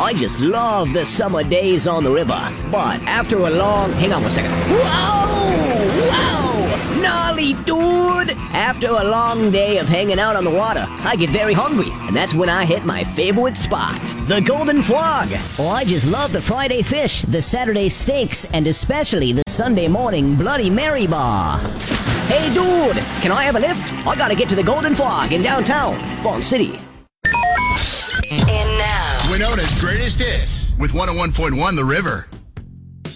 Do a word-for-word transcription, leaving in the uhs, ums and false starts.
I just love the summer days on the river. But after a long... Hang on one second. Whoa! Whoa! Gnarly, dude! After a long day of hanging out on the water, I get very hungry. And that's when I hit my favorite spot, the Golden Frog. Oh, I just love the Friday fish, the Saturday steaks, and especially the Sunday morning Bloody Mary bar. Hey, dude! Can I have a lift? I gotta get to the Golden Frog in downtown Fong City. And now, Winona's Greatest Hits with one oh one point one The River.